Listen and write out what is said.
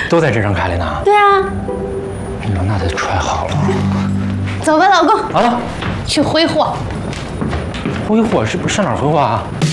都在这上开了呢。 对啊， 那得揣好了。 走吧，老公。 啊， 去挥霍。 挥霍是不是上哪儿挥霍啊？